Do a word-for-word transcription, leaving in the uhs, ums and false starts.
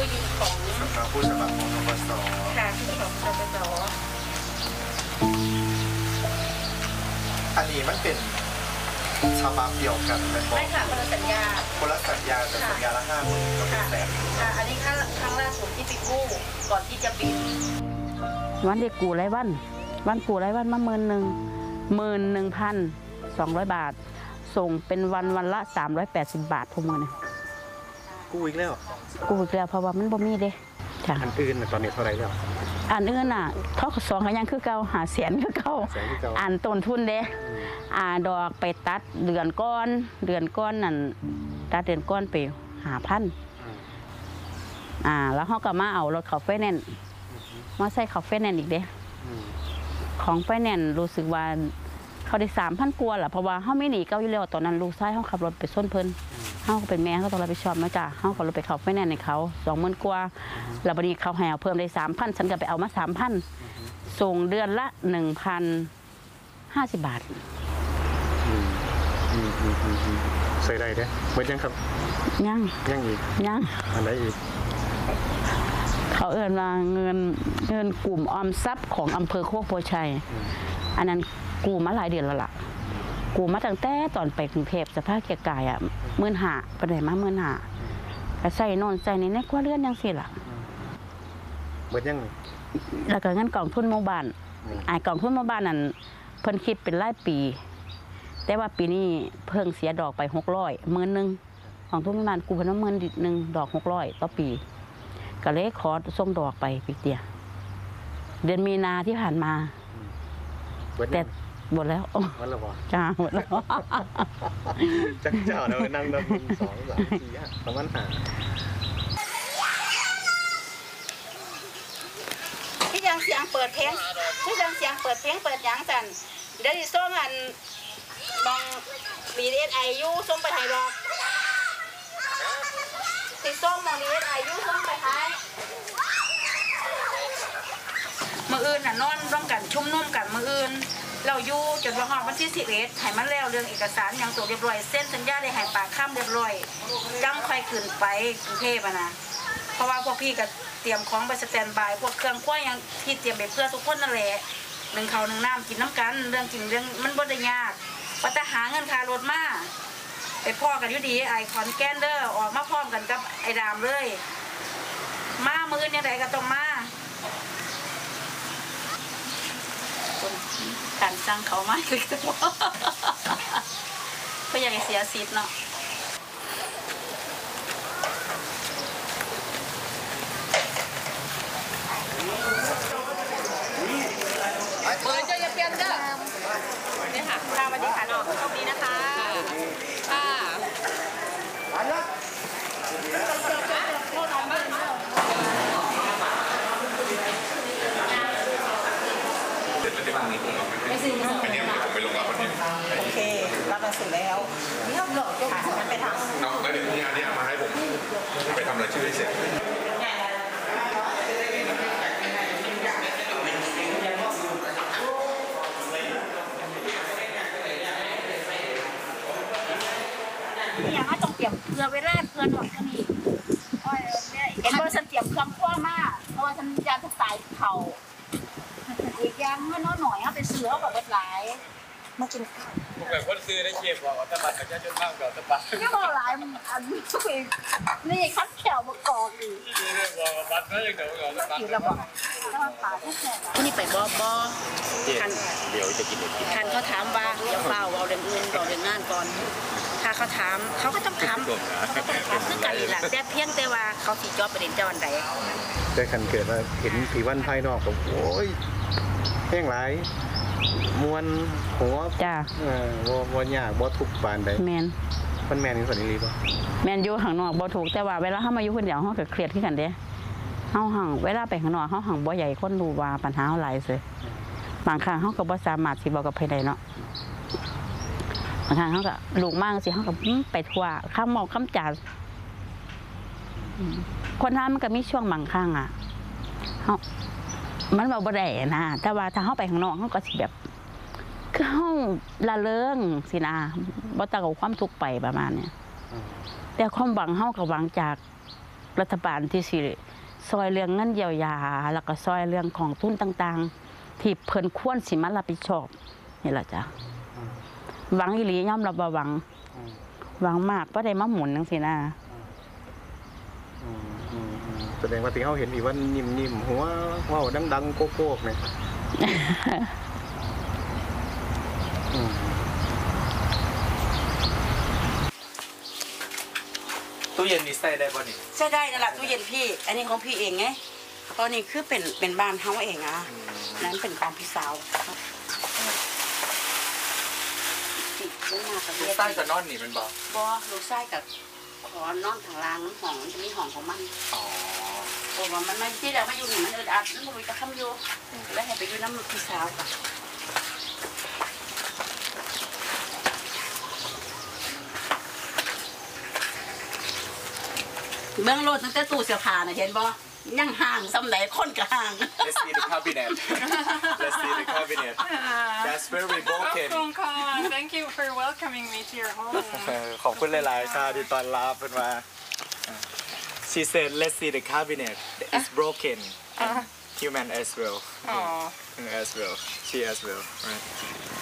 ดินของสำนักผู้สมัครของกสค่ะที่ของกสอันนี้มันเป็นฉบับเดียวกันเป็นบอกไม่ค่ะคนละสัญญาคนละสัญญาแต่สัญญาละห้าหมื่นก็เป็นแสนค่ะอันนี้ครั้งครั้งล่าสุดที่ไปกู้ก่อนที่จะปิดวันเด็กกู้รายวันวันกู้รายวันมาหมื่นหนึ่งหมื่นหนึ่งพันสองร้อยบาทส่งเป็นวันวันละสามร้อยแปดสิบบาททุกมื้อเนี่ยกู้อีกแล้วกู้อีกแล้วเพราะว่ามันบ่มีเด้จ้ะอันอื่นตอนนี้เท่าไหร่แล้วอันอื่นน่ะทกสก็ยังคือเก่าหาแสนคือเก่าอันต้นทุนเด้อ่าดอกไปตัดเดือนก้อนเดือนก้อนนั่นตัดเดือนก้อนไปห้าพันอ่าแล้วเขาก็มาเอารถเขาไฟแนนซ์มาใส่เขาไฟแนนซ์อีกเด้ของไฟแนนซ์รู้สึกว่าเขาได้สามพันกว่าแหละเพราะว่าเขาไม่หนีเก้าอยู่แล้วตอนนั้นลูกชายเขาขับรถไปส้นเพิ่นเขาเป็นแม่เขาต้องรับผิดชอบนะจ๊ะเขาขับรถไปเขาไฟแนนซ์ในเขาสองหมื่นกว่าแล้วบัดนี้เขาแห่เพิ่มได้สามพันฉันก็ไปเอามาสามพันส่งเดือนละหนึ่งพันห้าสิบบาทใส่ได้เด้เบิดยังครับยังยังอีกยังอะไรอีกเขาเอ่ยว่าเงินเงินกลุ่มออมทรัพย์ของอำเภอโคกโพชัยอันนั้นกูมาหลายเดือนแล้วล่ะกูมาตั้งแต่ตอนไปกรุงเทพสภาพเกียร์กายอ่ะหมื่นห้าเป็นไหนมาหมื่นห้าก็ใส่นอนใส่ในนี้ก็เลื่อนยังสิล่ะเบิดยังแล้วก็เงินกองทุนหมู่บ้านไอ้กองทุนหมู่บ้านนั่นเพิ่นคิดเป็นรายปีแต่ว่าปีนี้เพิ่งเสียดอกไปหกร้อยหมื่นหนึ่งของทุนหมู่บ้านกูเพิ่นว่าหมื่นหนึ่งดอกหกร้อยต่อปีก็เลยขอส่งดอกไปปีเดียวเดือนมีนาที่ผ่านมาแต่หมดแล้วหมดแล้วบ่จ้าหมดแล้วจักเจ้าเรานั่งนับสองสามสี่ห้าประมาณห้าที่ยังเสียงเปิดเพลงที่ยังเสียงเปิดเพลงเปิดยังจันเดี๋ยวส่งอันบางบีเอสไอยูส่งไปไทยดอกที่ส่งบางบีเอสไอยูส่งไปไทยมืออื่นน่ะนอนร่วมกันชุ่มนุ่มกันมืออื่นเราอยู่จนวันหอวันที่สิบเอ็ดให้มันแล้วเรื่องเอกสารอย่างตัวเรียบร้อยเส้นสัญญาได้ให้ปากข้ามเรียบร้อยจังค่อยขึ้นไปกรุงเทพนะเพราะว่าพวกพี่ก็เตรียมของไปสแตนบายพวกเครื่องครัวยังที่เตรียมไปเพื่อทุกคนนั่นแหละหนึ่งเขาหนึ่งน้ำกินน้ำกันเรื่องกินเรื่องมันบ่ได้ยากว่าแต่หาเงินค่ารถมาไปพ่อกันอยู่ดีไอคอนแกนเดอร์ออกมาพร้อมกันกับไอดามเลยมามือยังไงก็ต้องมาการสร้างเขามากคือเพราะอยากให้เสียสิทธิ์เนาะเปิดจะอย่าเปลี่ยนเด้อนี่ค่ะสวัสดีค่ะน้องโชคดีนะคะค่ะไม่ซื้อไม่ซื้ออันนี้ผมไปลงรับวันนี้โอเครับมาสู่แล้วนี่เราหลอกค่ะงั้นไปทำน้องแล้วเดี๋ยวงานนี้เอามาให้ผมไปทำรายชื่อให้เสร็จอย่างว่าต้องเตรียมเพื่อเวลาเพื่อนหวังเท่านี้เห็นว่าฉันเตรียมเครื่องครัวมากเพราะว่าฉันยานทุกสายเขาอีกอย่างเมื่อน้อยหน่อยเขาไปซื้อเขาแบบเวทหลายมากินข้าวพวกแบบคนซื้อได้เชียบบอกว่าตะบัดกับเจ้าจนมากกว่าตะบัดก็บอกหลายอันนี้ทุกคนนี่ขั้นแถวมากอกอีกนี่เรื่องบอกว่าบัดไม่ยังเดี๋ยวก่อนตะบัดกินแล้วบอกถ้ามันปาดแค่ไหนนี่ไปบอบอคันเดี๋ยวจะกินคันเขาถามว่าเดี๋ยวเปล่าเอาเรื่องอื่นเอาเรื่องงานก่อนถ้าเขาถามเขาก็ต้องถามเขาก็ต้องถามคือกันนี่แหละแต่เพียงแต่ว่าเขาสิจอบประเด็นเจ้าอันใดได้คันเกิดว่าเห็นผีวันภายนอกผมโอ้ยแห้งหลายมวนหัวจ้าเออบ่บ่ยากบ่ทุกปานใดแมนมันแมนอยู่สันนิษฐานแมนอยู่ข้างนอกบ่ถูกแต่ว่าเวลาเฮามาอยู่คนเดียวเฮาก็เครียดขึ้นกันเด้เฮาห่างเวลาไปข้างนอกเฮาห่างบ่ใหญ่คนรู้ว่าปัญหาเฮาหลายซื่อบางครั้งเฮาก็บ่สามารถสิบอกกับไผได้เนาะบางครั้งเฮาก็ลูกมากสิเฮาก็ไปทั่วคำเมาคำจาคนทำมันก็มีช่วงบางครั้งอ่ะเฮามันบ่ได้นะแต่ว่าถ้าเฮาไปข้างนอกเฮาก็สิแบบคือเฮาละเริงสินะบ่ต้องเอาความทุกข์ไปประมาณนี้แต่ความหวังเฮาก็หวังจากรัฐบาลที่สิซอยเรื่องเงินเยียวยาแล้วก็ซอยเรื่องของทุนต่างๆ ที่เพิ่นควรสิมารับผิดชอบนี่ล่ะจ้ะหวังอีหลียอมรับว่าหวังหวังมากบ่ได้มาหมุนจังซี่นะอืมอืมอืมแสดงว่าที่เขาเห็นอีวันนิ่มๆหัวเว้าดังๆโกกๆเนี่ยอืมตู้เย็นนี่ใส่ได้ป่ะนี่ใช่ได้นั่นแหละตู้เย็นพี่ อันนี้ของพี่เองไงตอนนี้คือเป็นเป็นบ้านเฮาเองอ่ะนั้นเป็นของพี่สาวติดลูกมากับเรียใต้กับนอนนี่มันบอกบอลูกไส้กับขอนอนทางล่างห้องมันจะมีห้องของมันอ๋อเพราะว่ามันไม่ที่เราไม่อยู่นี่มันอึดอัดมันไม่รู้จะทำอยู่แล้วให้ไปอยู่น้ำพี่สาวค่ะเบื้องโลดตั้งแต่ตู้เสื้อผ้าน่ะเห็นบ่ยังห่างซ้ำไหนคนก็ห่าง Let's see the cabinet Let's see the cabinet That's very broken Welcome, Khan. Thank you for welcoming me to your home. เออขอบคุณหลายๆค่ะที่ตอนรับเป็นมา She said let's see the cabinet it's broken and human as well Aw. as well she as well right